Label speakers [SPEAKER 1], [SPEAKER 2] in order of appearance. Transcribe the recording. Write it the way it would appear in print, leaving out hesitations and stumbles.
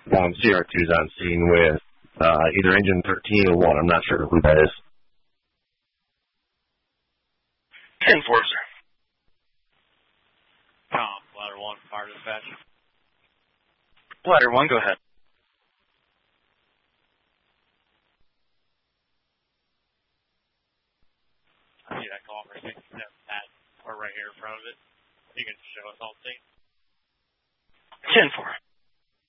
[SPEAKER 1] CR2's on scene with either Engine 13 or 1. I'm not sure who that is.
[SPEAKER 2] 10-4, sir.
[SPEAKER 3] Tom, Ladder 1, fire dispatch.
[SPEAKER 2] Ladder 1, go ahead.
[SPEAKER 3] I see that call for 67 Pat. We're right here in front of it. You can show us all the scene.
[SPEAKER 2] 10-4.